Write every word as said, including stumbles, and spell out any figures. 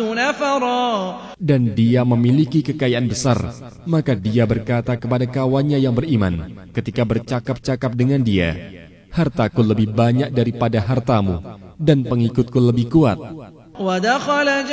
نفرا. Dan dia memiliki kekayaan besar, maka dia berkata kepada kawannya yang beriman ketika bercakap-cakap dengan dia, hartaku lebih banyak daripada hartamu dan pengikutku lebih kuat.